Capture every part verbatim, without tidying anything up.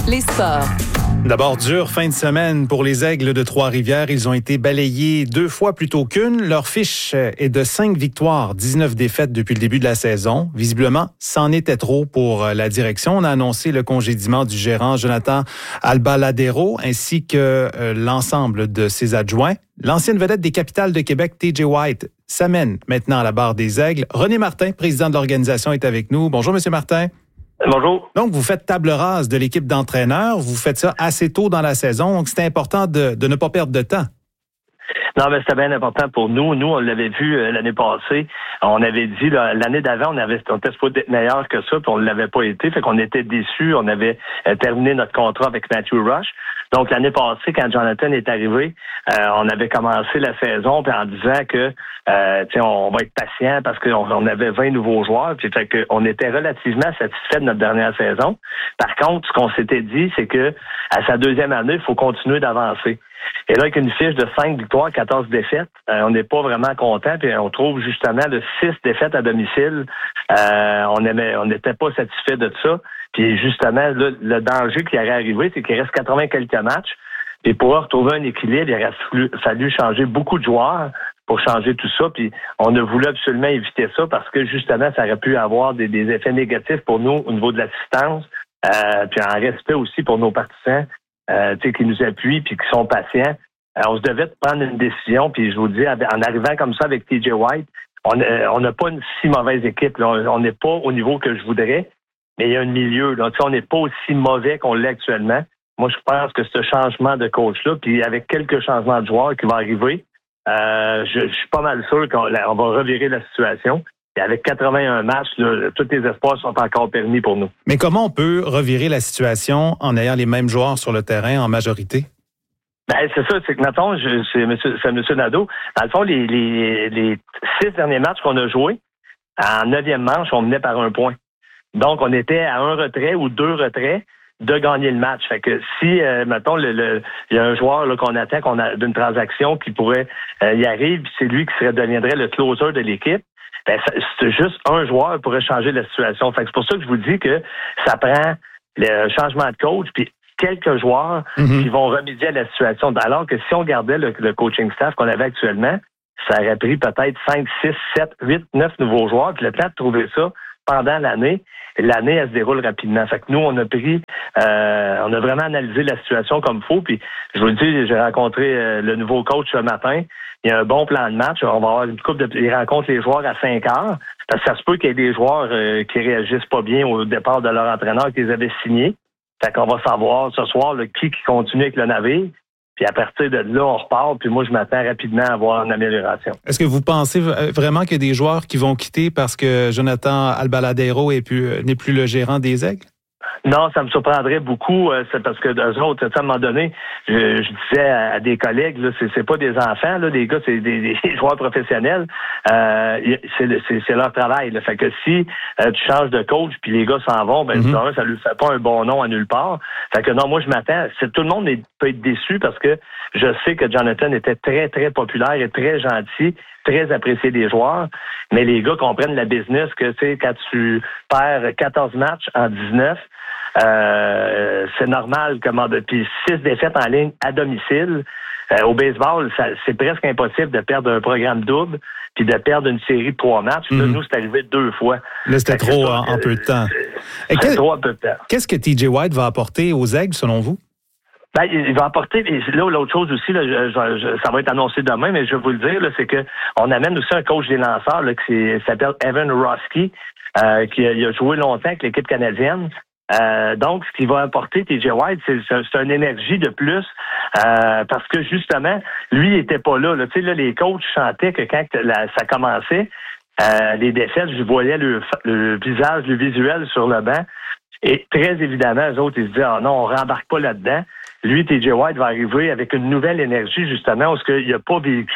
Les sports. D'abord, dure fin de semaine pour les Aigles de Trois-Rivières. Ils ont été balayés deux fois plutôt qu'une. Leur fiche est de cinq victoires, dix-neuf défaites depuis le début de la saison. Visiblement, c'en était trop pour la direction. On a annoncé le congédiement du gérant Jonathan Albaladero ainsi que l'ensemble de ses adjoints. L'ancienne vedette des Capitales de Québec, T J White, s'amène maintenant à la barre des Aigles. René Martin, président de l'organisation, est avec nous. Bonjour, Monsieur Martin. Bonjour. Donc, vous faites table rase de l'équipe d'entraîneurs. Vous faites ça assez tôt dans la saison. Donc, c'est important de, de ne pas perdre de temps. Non, mais c'était bien important pour nous. Nous, on l'avait vu euh, l'année passée. On avait dit, là, l'année d'avant, on avait, on était supposé être meilleur que ça, puis on ne l'avait pas été. Fait qu'on était déçus. On avait euh, terminé notre contrat avec Matthew Rush. Donc, l'année passée, quand Jonathan est arrivé, euh, on avait commencé la saison puis en disant que, euh, tu sais, on va être patient parce qu'on on avait vingt nouveaux joueurs. Puis, fait que on était relativement satisfait de notre dernière saison. Par contre, ce qu'on s'était dit, c'est que à sa deuxième année, il faut continuer d'avancer. Et là, avec une fiche de cinq victoires, quatorze défaites, euh, on n'est pas vraiment content. Puis on trouve justement de six défaites à domicile. Euh, on aimait, on n'était pas satisfait de ça. Puis justement, là, le danger qui aurait arrivé, c'est qu'il reste quatre-vingts quelques matchs. Et pour retrouver un équilibre, il aurait fallu, fallu changer beaucoup de joueurs pour changer tout ça. Puis on a voulu absolument éviter ça parce que justement, ça aurait pu avoir des, des effets négatifs pour nous au niveau de l'assistance. Euh, puis en respect aussi pour nos partisans. Euh, tu sais, qui nous appuient puis qui sont patients. Euh, on se devait de prendre une décision, puis je vous dis, en arrivant comme ça avec T J White, on euh, on n'a pas une si mauvaise équipe. Là. On n'est pas au niveau que je voudrais, mais il y a un milieu. Là. Tu sais, on n'est pas aussi mauvais qu'on l'est actuellement. Moi, je pense que ce changement de coach-là, puis avec quelques changements de joueurs qui vont arriver, euh, je, je suis pas mal sûr qu'on on va revirer la situation. Et avec quatre-vingt-un matchs, là, tous les espoirs sont encore permis pour nous. Mais comment on peut revirer la situation en ayant les mêmes joueurs sur le terrain en majorité? Ben, c'est ça, c'est que, mettons, je, c'est monsieur, c'est monsieur Nadeau. Dans le fond, les, les, les six derniers matchs qu'on a joués, en neuvième manche, on menait par un point. Donc, on était à un retrait ou deux retraits de gagner le match. Fait que si, euh, mettons, le, le, il y a un joueur là, qu'on attend qu'on a d'une transaction qui pourrait euh, y arriver, puis c'est lui qui serait deviendrait le closer de l'équipe. Ben, c'est juste un joueur pourrait changer la situation. Fait que c'est pour ça que je vous dis que ça prend le changement de coach puis quelques joueurs mm-hmm. qui vont remédier à la situation. Alors que si on gardait le, le coaching staff qu'on avait actuellement, ça aurait pris peut-être cinq, six, sept, huit, neuf nouveaux joueurs. Puis le temps de trouver ça pendant l'année, l'année, elle se déroule rapidement. Fait que nous, on a pris, euh, on a vraiment analysé la situation comme il faut. Puis je vous le dis, j'ai rencontré euh, le nouveau coach ce matin. Il y a un bon plan de match. On va avoir une couple de... Il rencontre les joueurs à cinq heures. Parce que ça se peut qu'il y ait des joueurs euh, qui réagissent pas bien au départ de leur entraîneur qu'ils avaient signé. Fait qu'on va savoir ce soir là, qui qui continue avec le navire. Puis à partir de là, on repart. Puis moi, je m'attends rapidement à avoir une amélioration. Est-ce que vous pensez vraiment qu'il y a des joueurs qui vont quitter parce que Jonathan Albaladero est plus, n'est plus le gérant des Aigles? Non, ça me surprendrait beaucoup. Euh, c'est parce que d'eux autres, à un moment donné, je, je disais à, à des collègues, là, c'est, c'est pas des enfants, là, des gars, c'est des, des joueurs professionnels. Euh, c'est, c'est, c'est leur travail. Là. Fait que si euh, tu changes de coach puis les gars s'en vont, ben mm-hmm. ça lui fait pas un bon nom à nulle part. Fait que non, moi je m'attends. C'est, tout le monde est, peut être déçu parce que je sais que Jonathan était très, très populaire et très gentil, très apprécié des joueurs. Mais les gars comprennent la business que tu sais, quand tu perds quatorze matchs en dix-neuf, Euh, c'est normal, comment puis six défaites en ligne à domicile. Euh, au baseball, ça, c'est presque impossible de perdre un programme double puis de perdre une série de trois matchs. Mm-hmm. Là, nous, c'est arrivé deux fois. Là, c'était fait trop en, en peu de temps. Et quel, trop en peu de temps. Qu'est-ce que T J White va apporter aux Aigles, selon vous? Ben, il va apporter, là, l'autre chose aussi, là, je, je, ça va être annoncé demain, mais je vais vous le dire, là, c'est que on amène aussi un coach des lanceurs, là, qui s'appelle Evan Roski, euh, qui a, il a joué longtemps avec l'équipe canadienne. Euh, donc, ce qui va apporter T J White, c'est, c'est, c'est une énergie de plus, euh, parce que justement, lui, il était pas là. là. Tu sais, là, les coachs chantaient que quand la, ça commençait, euh, les défaites, je voyais le, le visage, le visuel sur le banc, et très évidemment, eux autres, ils se disaient, ah non, on rembarque pas là-dedans. Lui, T J White va arriver avec une nouvelle énergie, justement, parce qu'il n'a pas vécu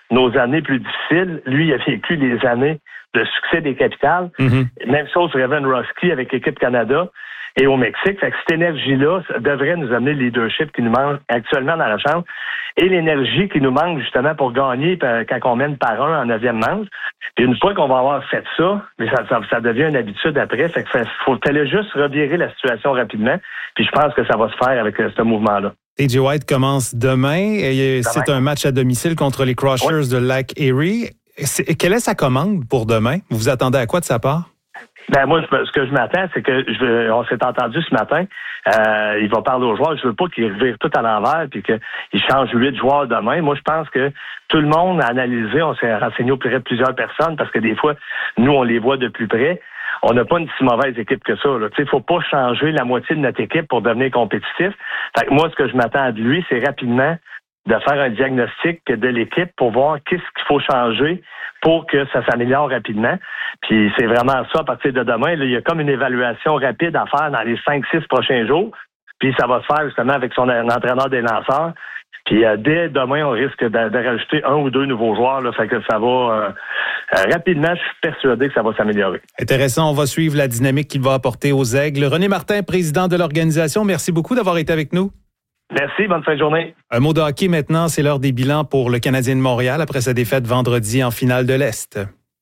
nos années plus difficiles. Lui, il a vécu les années de succès des capitales. Mm-hmm. Même chose sur Evan Roski avec l'équipe Canada et au Mexique. Fait que cette énergie-là ça devrait nous amener le leadership qui nous manque actuellement dans la Chambre et l'énergie qui nous manque justement pour gagner quand on mène par un en neuvième manche. Puis une fois qu'on va avoir fait ça, mais ça, ça, ça devient une habitude après. Fait que faut fallait juste revirer la situation rapidement. Puis je pense que ça va se faire avec ce mouvement-là. T J White commence demain. Et c'est un match à domicile contre les Crushers oui. de Lake Erie. C'est, quelle est sa commande pour demain? Vous vous attendez à quoi de sa part? Ben moi, ce que je m'attends, c'est que je veux, on s'est entendu ce matin. Euh, il va parler aux joueurs. Je veux pas qu'ils revirent tout à l'envers puis qu'ils changent huit joueurs demain. Moi, je pense que tout le monde a analysé. On s'est renseigné auprès de plusieurs personnes parce que des fois, nous, on les voit de plus près. On n'a pas une si mauvaise équipe que ça. Il ne faut pas changer la moitié de notre équipe pour devenir compétitif. Fait que moi, ce que je m'attends de lui, c'est rapidement de faire un diagnostic de l'équipe pour voir qu'est-ce qu'il faut changer pour que ça s'améliore rapidement. Puis c'est vraiment ça, à partir de demain, là, il y a comme une évaluation rapide à faire dans les cinq six prochains jours. Puis ça va se faire justement avec son entraîneur des lanceurs. Puis euh, dès demain, on risque de, de rajouter un ou deux nouveaux joueurs. Là, fait que ça va euh, euh, rapidement, je suis persuadé que ça va s'améliorer. Intéressant, on va suivre la dynamique qu'il va apporter aux Aigles. René Martin, président de l'organisation, merci beaucoup d'avoir été avec nous. Merci, bonne fin de journée. Un mot de hockey maintenant, c'est l'heure des bilans pour le Canadien de Montréal après sa défaite vendredi en finale de l'Est.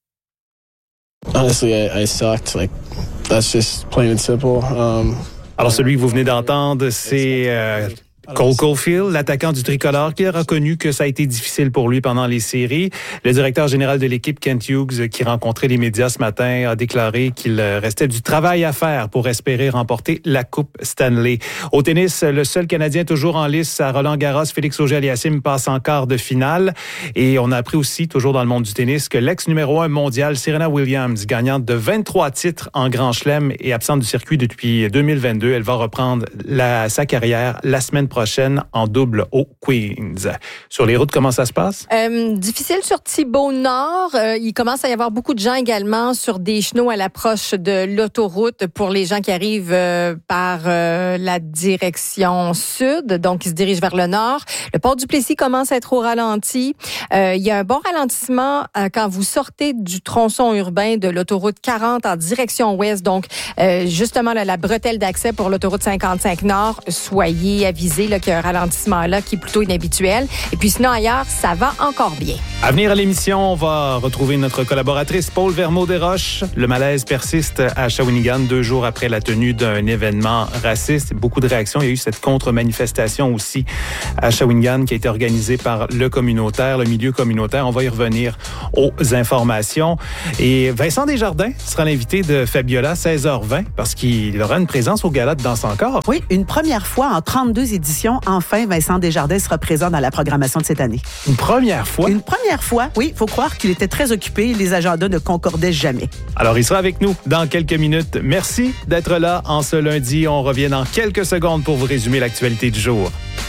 Honestly, I, I sucked. Like, that's just plain and simple. Um, Alors celui que vous venez d'entendre, c'est euh, Cole Caulfield, l'attaquant du tricolore, qui a reconnu que ça a été difficile pour lui pendant les séries. Le directeur général de l'équipe, Kent Hughes, qui rencontrait les médias ce matin, a déclaré qu'il restait du travail à faire pour espérer remporter la Coupe Stanley. Au tennis, le seul Canadien toujours en lice à Roland-Garros, Félix Auger-Aliassime, passe en quart de finale. Et on a appris aussi, toujours dans le monde du tennis, que l'ex numéro un mondial, Serena Williams, gagnante de vingt-trois titres en Grand Chelem et absente du circuit depuis deux mille vingt-deux, elle va reprendre la, sa carrière la semaine prochaine en double au Queens. Sur les routes, comment ça se passe? Euh, difficile sur Thibault-Nord. Euh, il commence à y avoir beaucoup de gens également sur des chenaux à l'approche de l'autoroute pour les gens qui arrivent euh, par euh, la direction sud. Donc, ils se dirigent vers le nord. Le port du Plessis commence à être au ralenti. Euh, il y a un bon ralentissement euh, quand vous sortez du tronçon urbain de l'autoroute quarante en direction ouest. Donc, euh, justement, là, la bretelle d'accès pour l'autoroute cinquante-cinq Nord. Soyez avisés là, qu'il y a un ralentissement là qui est plutôt inhabituel. Et puis sinon, ailleurs, ça va encore bien. À venir à l'émission, on va retrouver notre collaboratrice Paul Vermeau-Desroches. Le malaise persiste à Shawinigan deux jours après la tenue d'un événement raciste. Beaucoup de réactions. Il y a eu cette contre-manifestation aussi à Shawinigan qui a été organisée par le communautaire, le milieu communautaire. On va y revenir aux informations. Et Vincent Desjardins sera l'invité de Fabiola, seize heures vingt, parce qu'il aura une présence au Gala de Danse encore. Oui, une première fois en trente-deux éditions. Enfin, Vincent Desjardins sera présent dans la programmation de cette année. Une première fois? Une première fois, oui. Il faut croire qu'il était très occupé. Les agendas ne concordaient jamais. Alors, il sera avec nous dans quelques minutes. Merci d'être là en ce lundi. On revient dans quelques secondes pour vous résumer l'actualité du jour.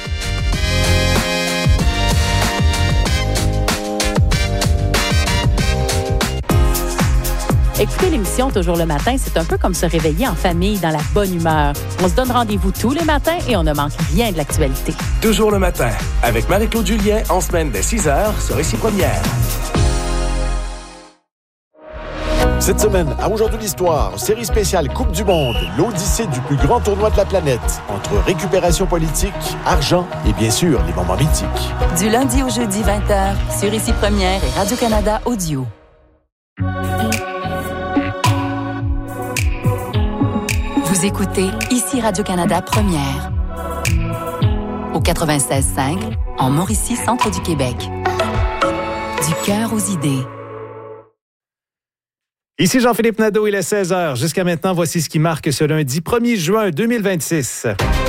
Écouter l'émission Toujours le matin, c'est un peu comme se réveiller en famille dans la bonne humeur. On se donne rendez-vous tous les matins et on ne manque rien de l'actualité. Toujours le matin, avec Marie-Claude Julien, en semaine dès six heures sur Ici Première. Cette semaine, à Aujourd'hui l'Histoire, série spéciale Coupe du Monde, l'odyssée du plus grand tournoi de la planète, entre récupération politique, argent et bien sûr les moments mythiques. Du lundi au jeudi vingt heures, sur Ici Première et Radio-Canada Audio. Vous écoutez Ici Radio-Canada Première. Au quatre-vingt-seize cinq, en Mauricie, centre du Québec. Du cœur aux idées. Ici Jean-Philippe Nadeau, il est seize heures. Jusqu'à maintenant, voici ce qui marque ce lundi premier juin deux mille vingt-six.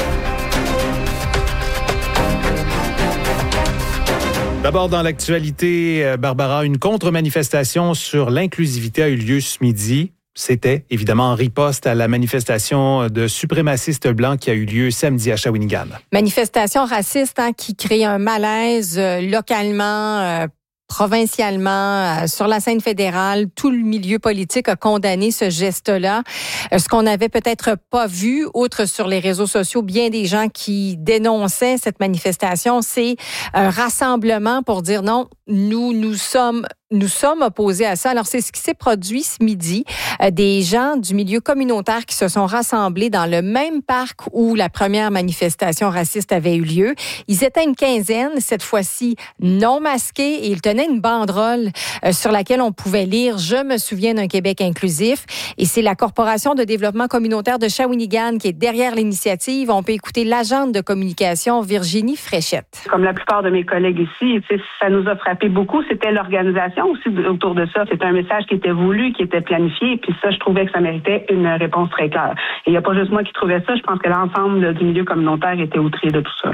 D'abord, dans l'actualité, Barbara, une contre-manifestation sur l'inclusivité a eu lieu ce midi. C'était évidemment en riposte à la manifestation de suprémacistes blancs qui a eu lieu samedi à Shawinigan. Manifestation raciste hein, qui crée un malaise euh, localement. Euh, provincialement, euh, sur la scène fédérale, tout le milieu politique a condamné ce geste-là. Euh, ce qu'on n'avait peut-être pas vu, outre sur les réseaux sociaux, bien des gens qui dénonçaient cette manifestation, c'est un rassemblement pour dire non, nous, nous sommes... Nous sommes opposés à ça. Alors, c'est ce qui s'est produit ce midi. Euh, des gens du milieu communautaire qui se sont rassemblés dans le même parc où la première manifestation raciste avait eu lieu. Ils étaient une quinzaine, cette fois-ci non masqués, et ils tenaient une banderole euh, sur laquelle on pouvait lire « Je me souviens d'un Québec inclusif ». Et c'est la Corporation de développement communautaire de Shawinigan qui est derrière l'initiative. On peut écouter l'agente de communication Virginie Fréchette. Comme la plupart de mes collègues ici, ça nous a frappé beaucoup. C'était l'organisation aussi autour de ça. C'est un message qui était voulu, qui était planifié, puis ça, je trouvais que ça méritait une réponse très claire. Et il n'y a pas juste moi qui trouvais ça, je pense que l'ensemble du milieu communautaire était outré de tout ça.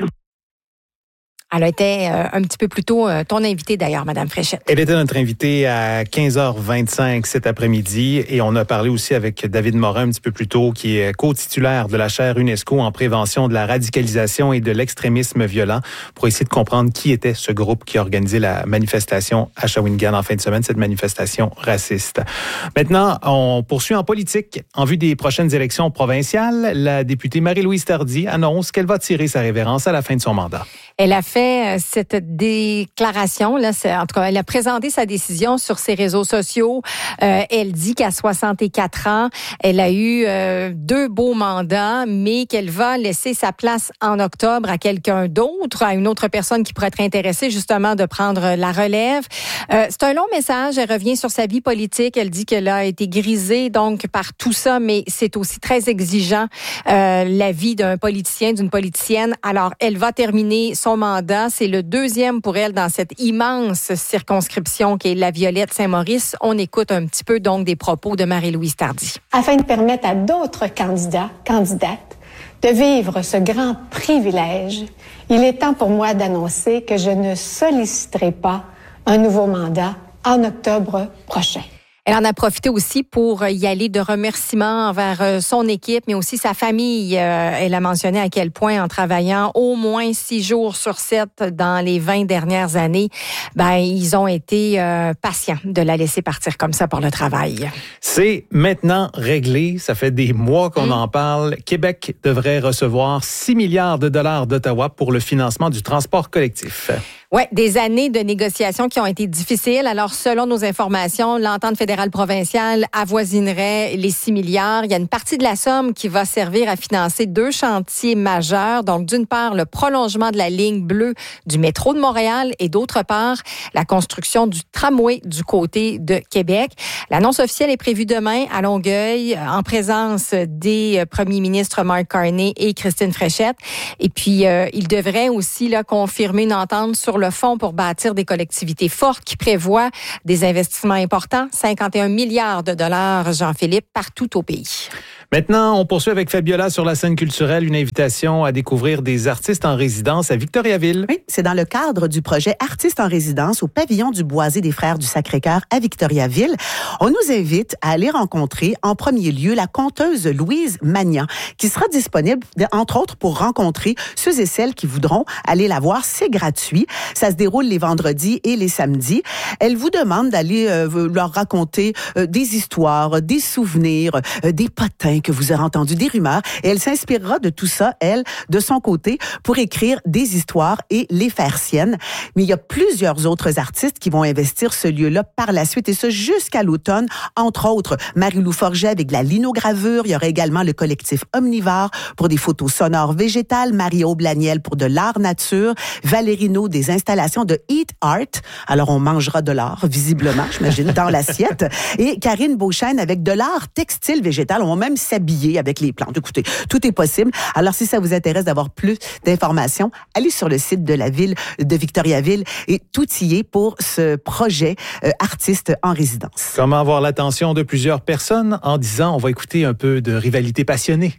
Elle était euh, un petit peu plus tôt euh, ton invitée d'ailleurs, Madame Fréchette. Elle était notre invitée à quinze heures vingt-cinq cet après-midi et on a parlé aussi avec David Morin un petit peu plus tôt, qui est co-titulaire de la chaire UNESCO en prévention de la radicalisation et de l'extrémisme violent, pour essayer de comprendre qui était ce groupe qui a organisé la manifestation à Shawinigan en fin de semaine, cette manifestation raciste. Maintenant, on poursuit en politique. En vue des prochaines élections provinciales, la députée Marie-Louise Tardy annonce qu'elle va tirer sa révérence à la fin de son mandat. Elle a fait cette déclaration, là, en tout cas, elle a présenté sa décision sur ses réseaux sociaux. Euh, elle dit qu'à soixante-quatre ans, elle a eu euh, deux beaux mandats, mais qu'elle va laisser sa place en octobre à quelqu'un d'autre, à une autre personne qui pourrait être intéressée justement de prendre la relève. Euh, c'est un long message. Elle revient sur sa vie politique. Elle dit qu'elle a été grisée donc par tout ça, mais c'est aussi très exigeant euh, la vie d'un politicien, d'une politicienne. Alors, elle va terminer son mandat. C'est le deuxième pour elle dans cette immense circonscription qui est la Violette-Saint-Maurice. On écoute un petit peu donc des propos de Marie-Louise Tardy. Afin de permettre à d'autres candidats, candidates, de vivre ce grand privilège, il est temps pour moi d'annoncer que je ne solliciterai pas un nouveau mandat en octobre prochain. Elle en a profité aussi pour y aller de remerciements envers son équipe, mais aussi sa famille. Elle a mentionné à quel point, en travaillant au moins six jours sur sept dans les vingt dernières années, ben ils ont été euh, patients de la laisser partir comme ça pour le travail. C'est maintenant réglé. Ça fait des mois qu'on mmh. en parle. Québec devrait recevoir six milliards de dollars d'Ottawa pour le financement du transport collectif. Oui, des années de négociations qui ont été difficiles. Alors, selon nos informations, l'entente fédérale provinciale avoisinerait les six milliards. Il y a une partie de la somme qui va servir à financer deux chantiers majeurs. Donc, d'une part, le prolongement de la ligne bleue du métro de Montréal et d'autre part, la construction du tramway du côté de Québec. L'annonce officielle est prévue demain à Longueuil en présence des premiers ministres Mark Carney et Christine Fréchette. Et puis, euh, il devrait aussi là, confirmer une entente sur le fonds pour bâtir des collectivités fortes qui prévoit des investissements importants, cinquante et un milliards de dollars, Jean-Philippe, partout au pays. Maintenant, on poursuit avec Fabiola sur la scène culturelle, une invitation à découvrir des artistes en résidence à Victoriaville. Oui, c'est dans le cadre du projet Artistes en résidence au pavillon du Boisé des Frères du Sacré-Cœur à Victoriaville. On nous invite à aller rencontrer en premier lieu la conteuse Louise Magnan, qui sera disponible, entre autres, pour rencontrer ceux et celles qui voudront aller la voir. C'est gratuit. Ça se déroule les vendredis et les samedis. Elle vous demande d'aller euh, leur raconter euh, des histoires, des souvenirs, euh, des potins que vous aurez entendus, des rumeurs. Et elle s'inspirera de tout ça, elle, de son côté, pour écrire des histoires et les faire siennes. Mais il y a plusieurs autres artistes qui vont investir ce lieu-là par la suite, et ce jusqu'à l'automne. Entre autres, Marie-Lou Forget avec la linogravure. Il y aura également le collectif Omnivore pour des photos sonores végétales. Marie-Aube Blaniel pour de l'art nature. Valérie Naud des installations de Eat Art. Alors, on mangera de l'art, visiblement, j'imagine, dans l'assiette. Et Karine Beauchesne avec de l'art textile végétal. On va même s'habiller avec les plantes. Écoutez, tout est possible. Alors, si ça vous intéresse d'avoir plus d'informations, allez sur le site de la ville de Victoriaville et tout y est pour ce projet euh, Artistes en résidence. Comment avoir l'attention de plusieurs personnes en disant, on va écouter un peu de rivalité passionnée.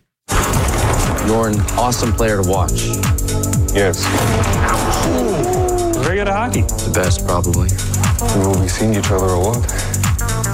You're an awesome player to watch. Yes. Very good at hockey. The best, probably. Will we seen each other or what?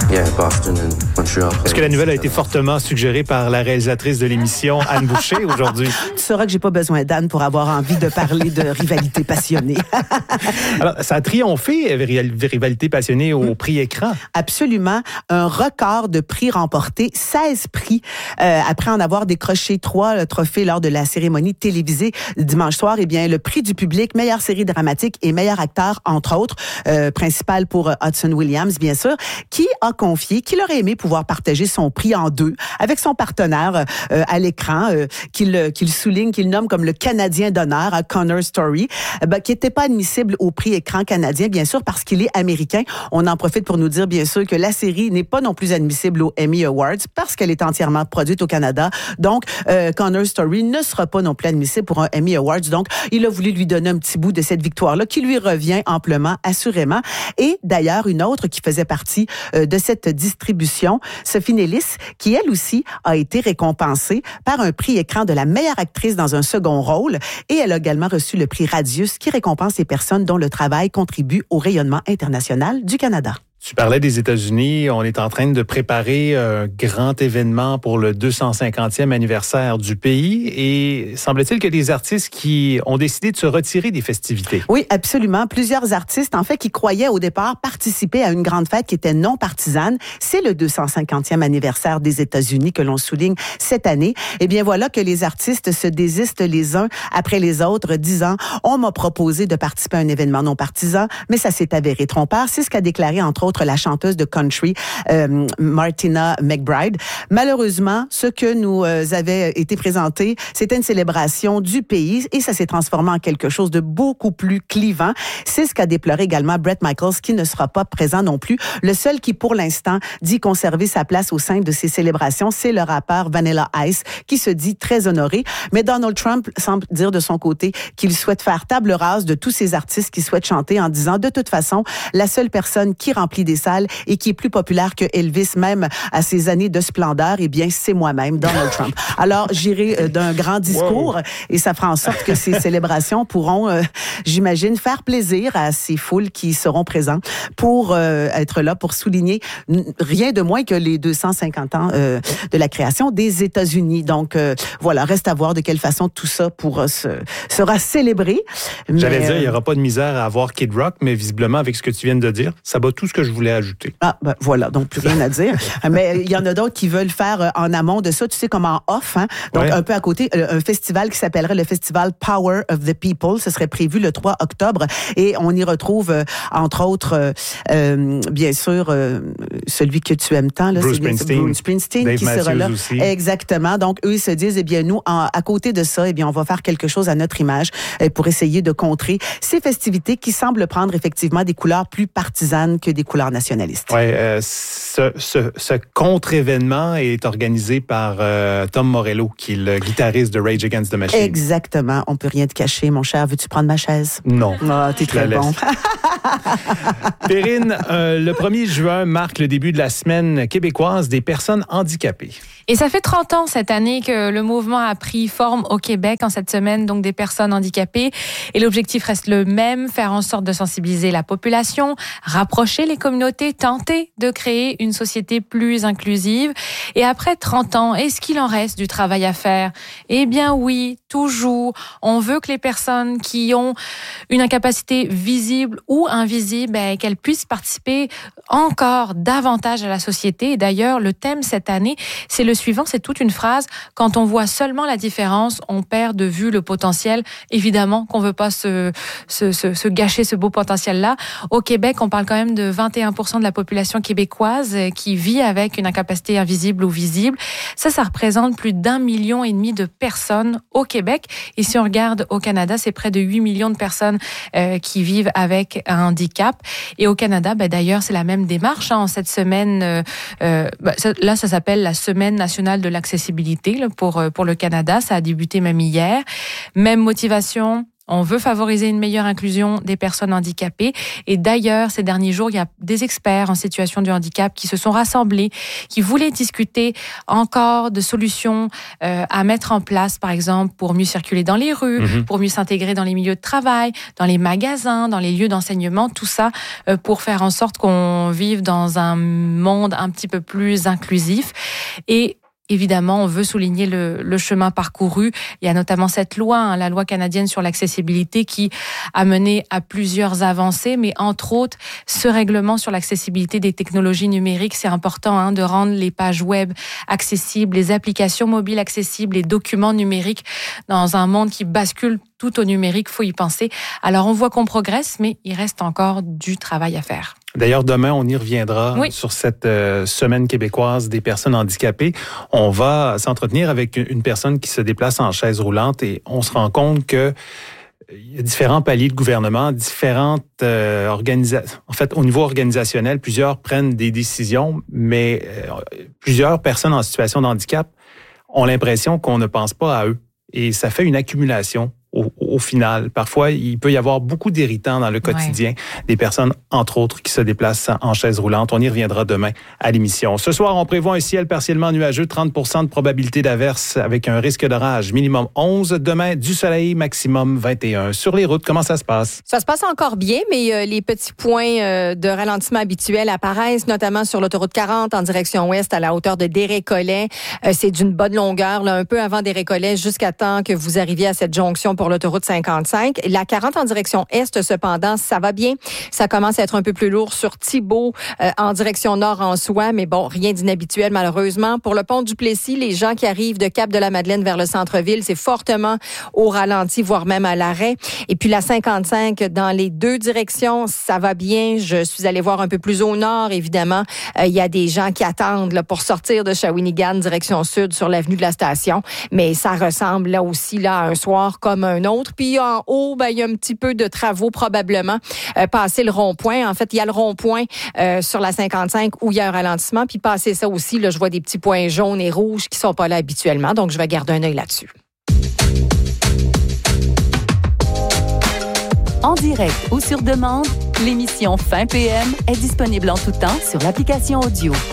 Yeah, Boston and Montreal. Est-ce que la nouvelle a été fortement suggérée par la réalisatrice de l'émission, Anne Boucher, aujourd'hui? Tu sauras que j'ai pas besoin d'Anne pour avoir envie de parler de rivalité passionnée. Alors, ça a triomphé, rivalité passionnée, au mmh. prix écran. Absolument. Un record de prix remportés, seize prix, euh, après en avoir décroché trois le trophée lors de la cérémonie télévisée dimanche soir. Eh bien, le prix du public, meilleure série dramatique et meilleur acteur, entre autres, euh, principal pour Hudson Williams, bien sûr, qui a confié qu'il aurait aimé pouvoir partager son prix en deux avec son partenaire euh, à l'écran, euh, qu'il, qu'il souligne, qu'il nomme comme le Canadien d'honneur, à Connor Story, euh, ben, qui n'était pas admissible au prix écran canadien, bien sûr, parce qu'il est américain. On en profite pour nous dire, bien sûr, que la série n'est pas non plus admissible aux Emmy Awards parce qu'elle est entièrement produite au Canada. Donc, euh, Connor Story ne sera pas non plus admissible pour un Emmy Awards. Donc, il a voulu lui donner un petit bout de cette victoire-là qui lui revient amplement, assurément. Et d'ailleurs, une autre qui faisait partie euh, de cette distribution, Sophie Nellis, qui elle aussi a été récompensée par un prix écran de la meilleure actrice dans un second rôle. Et elle a également reçu le prix Radius qui récompense les personnes dont le travail contribue au rayonnement international du Canada. Tu parlais des États-Unis. On est en train de préparer un grand événement pour le deux cent cinquantième anniversaire du pays. Et semble-t-il qu'il y a des artistes qui ont décidé de se retirer des festivités. Oui, absolument. Plusieurs artistes, en fait, qui croyaient au départ participer à une grande fête qui était non partisane. C'est le deux cent cinquantième anniversaire des États-Unis que l'on souligne cette année. Eh bien, voilà que les artistes se désistent les uns après les autres, disant « On m'a proposé de participer à un événement non partisan, mais ça s'est avéré trompeur. » C'est ce qu'a déclaré, entre autres, la chanteuse de country, euh, Martina McBride. Malheureusement, ce que nous euh, avait été présenté, c'était une célébration du pays et ça s'est transformé en quelque chose de beaucoup plus clivant. C'est ce qu'a déploré également Bret Michaels, qui ne sera pas présent non plus. Le seul qui, pour l'instant, dit conserver sa place au sein de ces célébrations, c'est le rappeur Vanilla Ice, qui se dit très honoré. Mais Donald Trump semble dire de son côté qu'il souhaite faire table rase de tous ces artistes qui souhaitent chanter en disant, de toute façon, la seule personne qui remplit des salles et qui est plus populaire que Elvis, même à ses années de splendeur, eh bien, c'est moi-même, Donald Trump. Alors, j'irai d'un grand discours wow. et ça fera en sorte que ces célébrations pourront, euh, j'imagine, faire plaisir à ces foules qui seront présents pour euh, être là pour souligner rien de moins que les deux cent cinquante ans euh, de la création des États-Unis. Donc, euh, voilà, reste à voir de quelle façon tout ça pourra se, sera célébré. J'allais mais, dire, il n'y aura pas de misère à avoir Kid Rock, mais visiblement, avec ce que tu viens de dire, ça bat tout ce que je voulais ajouter. Ah, ben voilà, donc plus rien à dire. Mais il y en a d'autres qui veulent faire en amont de ça, tu sais, comme en off, hein? Donc ouais. un peu à côté, un festival qui s'appellerait le festival Power of the People. Ce serait prévu le trois octobre et on y retrouve, entre autres, euh, bien sûr, euh, celui que tu aimes tant, là, Bruce c'est Springsteen, Bruce Springsteen Dave qui Matthews sera là. Aussi. Exactement. Donc eux, ils se disent, eh bien nous, en, à côté de ça, eh bien on va faire quelque chose à notre image eh, pour essayer de contrer ces festivités qui semblent prendre effectivement des couleurs plus partisanes que des couleurs nationalistes. Oui, euh, ce, ce, ce contre-événement est organisé par euh, Tom Morello, qui est le guitariste de Rage Against the Machine. Exactement. On peut rien te cacher, mon cher. Veux-tu prendre ma chaise? Non. Ah, t'es très bon. Perrine, euh, le premier juin marque le début de la semaine québécoise des personnes handicapées. Et ça fait trente ans cette année que le mouvement a pris forme au Québec en cette semaine, donc des personnes handicapées. Et l'objectif reste le même, faire en sorte de sensibiliser la population, rapprocher les communautés, tenter de créer une société plus inclusive. Et après trente ans, est-ce qu'il en reste du travail à faire? Eh bien oui, toujours. On veut que les personnes qui ont une incapacité visible ou invisible, ben, qu'elles puissent participer encore davantage à la société. Et d'ailleurs, le thème cette année, c'est le suivant, c'est toute une phrase. Quand on voit seulement la différence, on perd de vue le potentiel. Évidemment qu'on veut pas se, se, se, se gâcher ce beau potentiel-là. Au Québec, on parle quand même de vingt et un pour cent de la population québécoise qui vit avec une incapacité invisible ou visible. Ça, ça représente plus d'un million et demi de personnes au Québec. Et si on regarde au Canada, c'est près de huit millions de personnes euh, qui vivent avec un handicap. Et au Canada, ben, d'ailleurs, c'est la même démarche. Hein. En cette semaine, euh, euh, ben, ça, là, ça s'appelle la Semaine nationale de l'accessibilité là, pour, pour le Canada. Ça a débuté même hier. Même motivation. On veut favoriser une meilleure inclusion des personnes handicapées. Et d'ailleurs, ces derniers jours, il y a des experts en situation de handicap qui se sont rassemblés, qui voulaient discuter encore de solutions euh, à mettre en place, par exemple, pour mieux circuler dans les rues, mmh. pour mieux s'intégrer dans les milieux de travail, dans les magasins, dans les lieux d'enseignement, tout ça euh, pour faire en sorte qu'on vive dans un monde un petit peu plus inclusif. Et évidemment, on veut souligner le, le chemin parcouru. Il y a notamment cette loi, hein, la loi canadienne sur l'accessibilité, qui a mené à plusieurs avancées, mais entre autres, ce règlement sur l'accessibilité des technologies numériques, c'est important hein, de rendre les pages web accessibles, les applications mobiles accessibles, les documents numériques dans un monde qui bascule tout au numérique, faut y penser. Alors, on voit qu'on progresse, mais il reste encore du travail à faire. D'ailleurs, demain, on y reviendra oui. sur cette euh, semaine québécoise des personnes handicapées. On va s'entretenir avec une personne qui se déplace en chaise roulante et on se rend compte que il y a différents paliers de gouvernement, différentes euh, organisations. En fait, au niveau organisationnel, plusieurs prennent des décisions, mais euh, plusieurs personnes en situation de handicap ont l'impression qu'on ne pense pas à eux. Et ça fait une accumulation. Au, au final, parfois, il peut y avoir beaucoup d'irritants dans le quotidien, ouais. des personnes, entre autres, qui se déplacent en chaise roulante. On y reviendra demain à l'émission. Ce soir, on prévoit un ciel partiellement nuageux, trente pour cent de probabilité d'averse avec un risque d'orage, minimum onze. Demain, du soleil, maximum vingt et un. Sur les routes, comment ça se passe? Ça se passe encore bien, mais euh, les petits points euh, de ralentissement habituels apparaissent, notamment sur l'autoroute quarante en direction ouest à la hauteur de Desrécollets. Euh, c'est d'une bonne longueur, là, un peu avant Desrécollets, jusqu'à temps que vous arriviez à cette jonction pour l'autoroute cinquante-cinq. La quarante en direction est, cependant, ça va bien. Ça commence à être un peu plus lourd sur Thibault, euh, en direction nord en soi, mais bon, rien d'inhabituel, malheureusement. Pour le pont du Plessis, les gens qui arrivent de Cap-de-la-Madeleine vers le centre-ville, c'est fortement au ralenti, voire même à l'arrêt. Et puis la cinquante-cinq, dans les deux directions, ça va bien. Je suis allée voir un peu plus au nord, évidemment. Euh, il y a des gens qui attendent là, pour sortir de Shawinigan, direction sud, sur l'avenue de la Station. Mais ça ressemble là aussi là, à un soir comme un autre. Puis en haut, ben, il y a un petit peu de travaux probablement. Euh, passer le rond-point. En fait, il y a le rond-point euh, sur la cinquante-cinq où il y a un ralentissement. Puis passer ça aussi, là, je vois des petits points jaunes et rouges qui sont pas là habituellement. Donc, je vais garder un œil là-dessus. En direct ou sur demande, l'émission Fin P M est disponible en tout temps sur l'application audio.